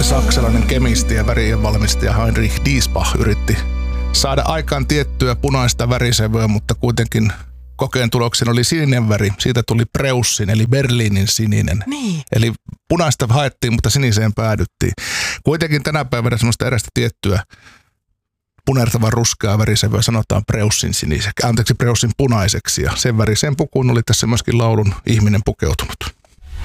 saksalainen kemisti ja värien valmistaja Heinrich Diesbach yritti saada aikaan tiettyä punaista värisävyä, mutta kuitenkin kokeen tuloksena oli sininen väri. Siitä tuli Preussin eli Berliinin sininen. Niin. Eli punaista haettiin, mutta siniseen päädyttiin. Kuitenkin tänä päivänä semmoista erästä tiettyä punertavan ruskeaa värisävyä sanotaan Preussin punaiseksi. Ja sen väriseen pukuun oli tässä myöskin laulun ihminen pukeutunut.